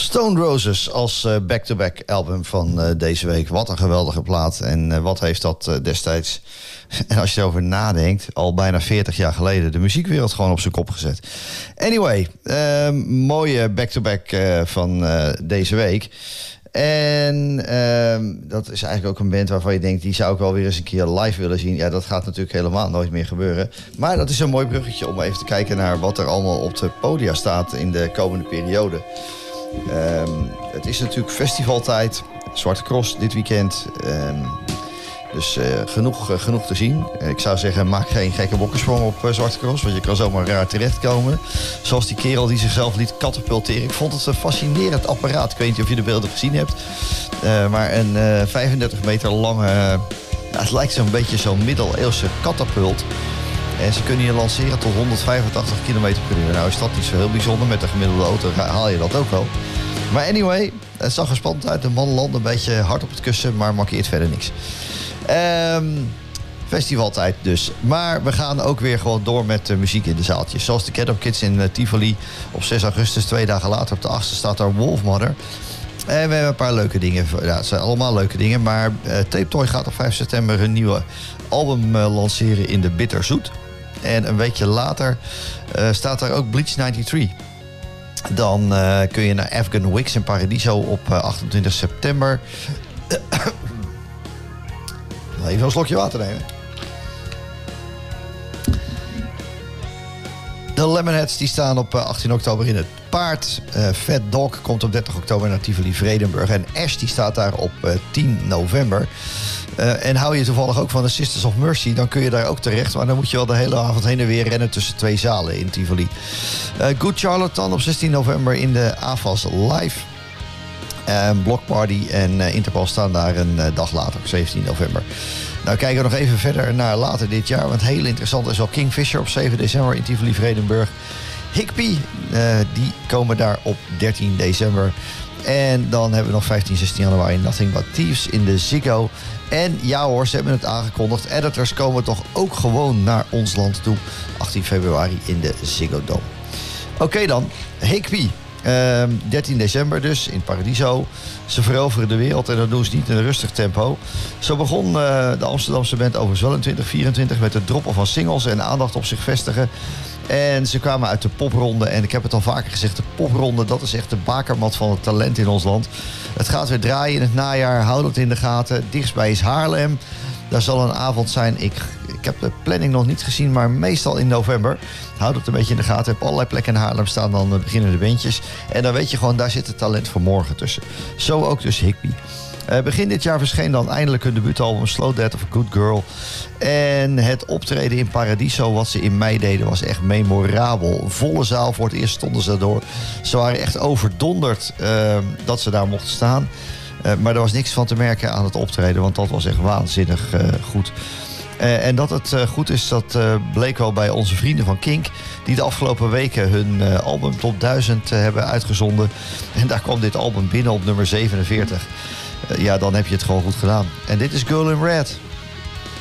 Stone Roses als back-to-back album van deze week. Wat een geweldige plaat. En wat heeft dat destijds, en als je erover nadenkt, al bijna 40 jaar geleden de muziekwereld gewoon op zijn kop gezet. Anyway, mooie back-to-back van deze week. En dat is eigenlijk ook een band waarvan je denkt, die zou ik wel weer eens een keer live willen zien. Ja, dat gaat natuurlijk helemaal nooit meer gebeuren. Maar dat is een mooi bruggetje om even te kijken naar wat er allemaal op de podia staat in de komende periode. Het is natuurlijk festivaltijd. Zwarte Cross dit weekend. Dus genoeg te zien. Ik zou zeggen, maak geen gekke bokkensprong op Zwarte Cross, want je kan zomaar raar terechtkomen. Zoals die kerel die zichzelf liet katapulteren. Ik vond het een fascinerend apparaat. Ik weet niet of je de beelden gezien hebt. Maar een 35 meter lange, het lijkt zo'n beetje zo'n middeleeuwse katapult. En ze kunnen je lanceren tot 185 km per uur. Nou is dat niet zo heel bijzonder. Met de gemiddelde auto haal je dat ook wel. Maar anyway, het zag er spannend uit. De man landde een beetje hard op het kussen, maar markeert verder niks. Festivaltijd dus. Maar we gaan ook weer gewoon door met muziek in de zaaltjes. Zoals de Get Up Kids in Tivoli op 6 augustus. 2 dagen later op de 8e staat daar Wolfmother. En we hebben een paar leuke dingen. Ja, het zijn allemaal leuke dingen. Maar Tape Toy gaat op 5 september hun nieuwe album lanceren in de Bitterzoet. En een weekje later staat daar ook Bleach 93. Dan kun je naar Afghan Wigs in Paradiso op 28 september. Even een slokje water nemen. De Lemonheads die staan op 18 oktober in het Paard. Fat Dog komt op 30 oktober naar Tivoli Vredenburg. En Ash die staat daar op 10 november. En hou je toevallig ook van de Sisters of Mercy, dan kun je daar ook terecht. Maar dan moet je wel de hele avond heen en weer rennen tussen 2 zalen in Tivoli. Good Charlatan op 16 november in de AFAS Live. Block Party en Interpol staan daar een dag later, op 17 november. Nou kijken we nog even verder naar later dit jaar. Want heel interessant is wel Kingfisher op 7 december in Tivoli Vredenburg. Higby, die komen daar op 13 december. En dan hebben we nog 15, 16 januari Nothing But Thieves in de Ziggo. En ja hoor, ze hebben het aangekondigd. Editors komen toch ook gewoon naar ons land toe. 18 februari in de Ziggo Dome. Oké dan, Higby. 13 december dus, in Paradiso. Ze veroveren de wereld en dat doen ze niet in een rustig tempo. Zo begon de Amsterdamse band overigens wel in 2024... met het droppen van singles en aandacht op zich vestigen. En ze kwamen uit de popronde. En ik heb het al vaker gezegd, de popronde, dat is echt de bakermat van het talent in ons land. Het gaat weer draaien in het najaar, houd het in de gaten. Dichtstbij is Haarlem. Daar zal een avond zijn, ik heb de planning nog niet gezien, maar meestal in november. Houd het een beetje in de gaten. Op allerlei plekken in Haarlem staan dan beginnende bandjes. En dan weet je gewoon, daar zit het talent voor morgen tussen. Zo ook dus Higby. Begin dit jaar verscheen dan eindelijk hun debuutalbum Slow Death of a Good Girl. En het optreden in Paradiso, wat ze in mei deden, was echt memorabel. Een volle zaal, voor het eerst stonden ze door. Ze waren echt overdonderd dat ze daar mochten staan. Maar er was niks van te merken aan het optreden, want dat was echt waanzinnig goed. En dat het goed is, dat bleek wel bij onze vrienden van Kink, die de afgelopen weken hun album Top 1000 hebben uitgezonden. En daar kwam dit album binnen op nummer 47. Ja, dan heb je het gewoon goed gedaan. En dit is Girl in Red.